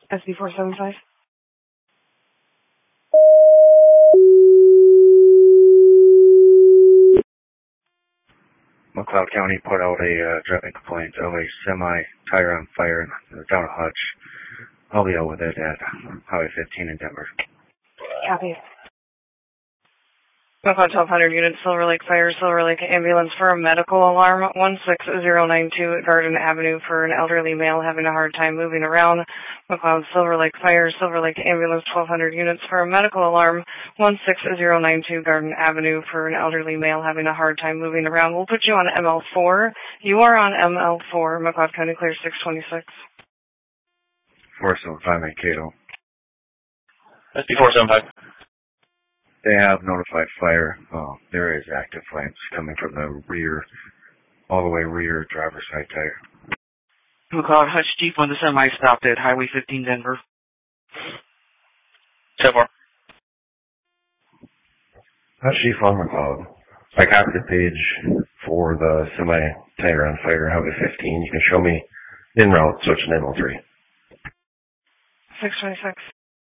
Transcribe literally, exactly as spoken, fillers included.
S B four seven five. McLeod County put out a uh, driving complaint of a semi tire on fire down a Hutch. I'll be out with it at Highway fifteen in Denver. Copy. McLeod twelve hundred units, Silver Lake Fire, Silver Lake Ambulance for a medical alarm, one six zero nine two Garden Avenue for an elderly male having a hard time moving around. McLeod Silver Lake Fire, Silver Lake Ambulance twelve hundred units for a medical alarm, one six zero nine two Garden Avenue for an elderly male having a hard time moving around. We'll put you on M L four. You are on M L four, McLeod County Clear six twenty-six. four seven five Mankato. S B four seven five. They have notified fire. Uh, there is active flames coming from the rear, all the way rear driver's side tire. McLeod Hutch Chief when the semi stopped at Highway fifteen Denver. ten four. Hutch Chief on McLeod. I copied the page for the semi tire on fire, Highway fifteen. You can show me en route, so it's an M L three. six twenty-six.